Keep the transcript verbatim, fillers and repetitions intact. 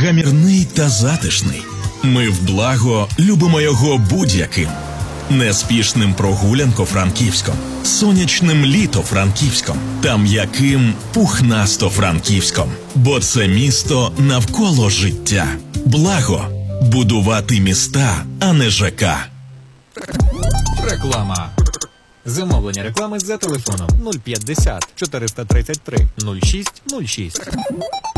гамірний та затишний. Ми в Благо любимо його будь-яким. Неспішним прогулянко-франківськом, сонячним літо-франківськом та м'яким пухнасто-франківськом. Бо це місто навколо життя. Благо. Будувати міста, а не ЖК. Реклама. Замовлення реклами за телефоном нуль п'ятдесят чотириста тридцять три нуль шість нуль шість.